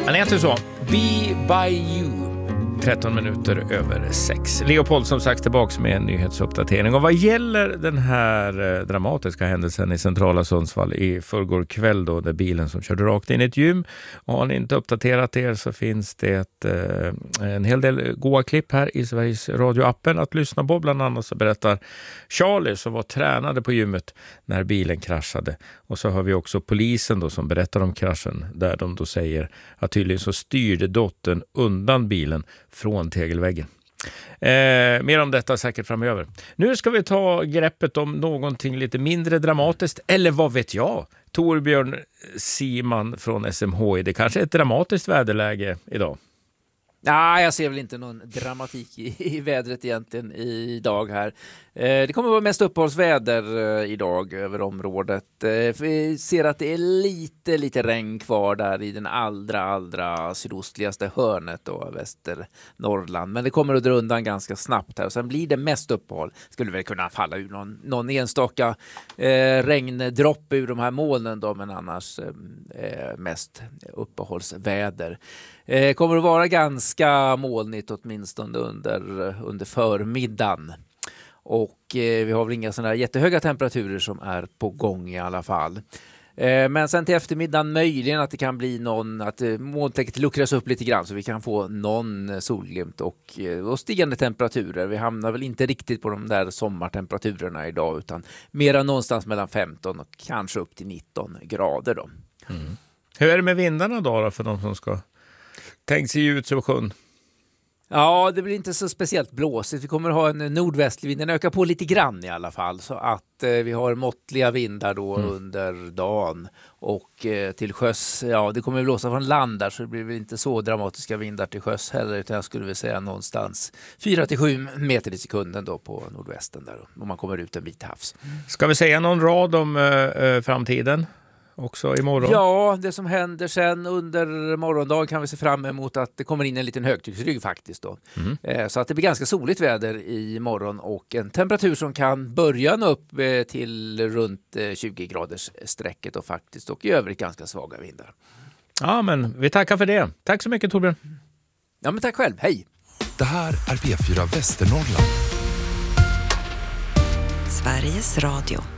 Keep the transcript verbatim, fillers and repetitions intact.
Han heter så. Be by you. tretton minuter över sex. Leopold som sagt tillbaka med en nyhetsuppdatering. Och vad gäller den här dramatiska händelsen i centrala Sundsvall i förrgår kväll då, där bilen som körde rakt in i ett gym. Och har ni inte uppdaterat er så finns det ett, eh, en hel del goda klipp här i Sveriges Radio-appen att lyssna på. Bland annat så berättar Charlie som var tränade på gymmet när bilen kraschade. Och så har vi också polisen då som berättar om kraschen där de då säger att tydligen så styrde dottern undan bilen från tegelväggen. Eh, mer om detta säkert framöver. Nu ska vi ta greppet om någonting lite mindre dramatiskt. Eller vad vet jag? Torbjörn Siman från S M H I. Det kanske är ett dramatiskt väderläge idag. Nej, jag ser väl inte någon dramatik i, i vädret egentligen idag här. Eh, det kommer att vara mest uppehållsväder eh, idag över området. Eh, vi ser att det är lite, lite regn kvar där i den allra, allra sydostligaste hörnet då, Västernorrland. Men det kommer att dra undan ganska snabbt här. Och sen blir det mest uppehåll. Skulle väl kunna falla ur någon, någon enstaka eh, regndropp ur de här molnen då, men annars eh, mest uppehållsväder. Eh, kommer att vara ganska molnigt åtminstone under, under förmiddagen. Och eh, vi har väl inga sådana här jättehöga temperaturer som är på gång i alla fall. Eh, men sen till eftermiddagen möjligen att det kan bli någon, att eh, molntäcket luckras upp lite grann så vi kan få någon solglimt och, eh, och stigande temperaturer. Vi hamnar väl inte riktigt på de där sommartemperaturerna idag utan mera någonstans mellan femton och kanske upp till nitton grader då. Mm. Hur är det med vindarna då, då för de som ska tänka sig ut som sjön? Ja, det blir inte så speciellt blåsigt. Vi kommer att ha en nordvästlig vind. Den ökar på lite grann i alla fall. Så att eh, vi har måttliga vindar då mm. under dagen. Och eh, till sjöss, ja det kommer att blåsa från land där så det blir väl inte så dramatiska vindar till sjöss heller. Utan jag skulle vilja säga någonstans fyra till sju meter i sekunden då på nordvästen där. Om man kommer ut en bit havs. Ska vi säga någon rad om eh, framtiden? Också imorgon. Ja, det som händer sen under morgondagen kan vi se fram emot att det kommer in en liten högtrycksrygg faktiskt då. Mm. Eh, så att det blir ganska soligt väder i morgon och en temperatur som kan börja nå upp eh, till runt eh, tjugo graders strecket och faktiskt och i övrigt ganska svaga vindar. Ja, men vi tackar för det. Tack så mycket Torbjörn. Ja, men tack själv. Hej! Det här är P fyra Västernorrland. Sveriges Radio.